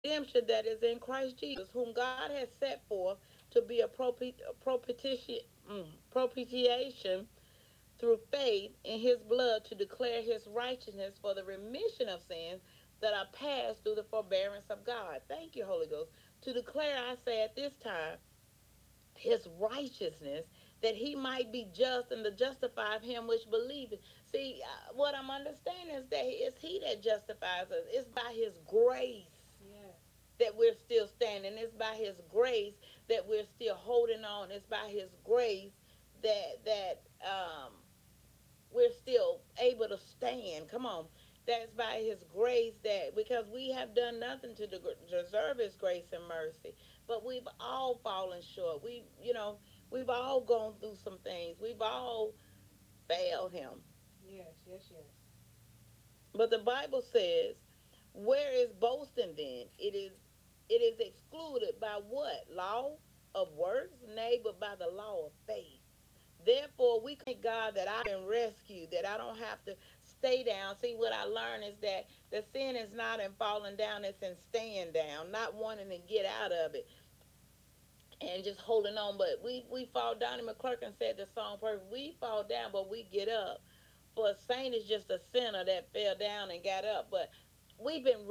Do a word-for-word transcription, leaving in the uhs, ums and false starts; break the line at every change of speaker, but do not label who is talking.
redemption that is in Christ Jesus, whom God has set forth to be a propiti- propitiation, mm, propitiation through faith in his blood to declare his righteousness for the remission of sins that are passed through the forbearance of God. Thank you, Holy Ghost. To declare, I say at this time, his righteousness, that he might be just and to justify him which believe. See, uh, what I'm understanding is that it's he that justifies us. It's by his grace
Yes.
that we're still standing. It's by his grace that we're still holding on. It's by his grace that that um we're still able to stand. Come on. That's by his grace, that because we have done nothing to deserve his grace and mercy, but we've all fallen short. We, you know, we've all gone through some things. We've all failed him.
Yes. Yes. Yes.
But the Bible says, where is boasting then? It is it is excluded by what? Law of works? Nay, but by the law of faith. Therefore, we thank God that I've been rescued, that I don't have to stay down. See, what I learned is that the sin is not in falling down, it's in staying down, not wanting to get out of it and just holding on. But we, we fall down. And McClurkin said the song perfect. We fall down, but we get up. For a saint is just a sinner that fell down and got up. But we've been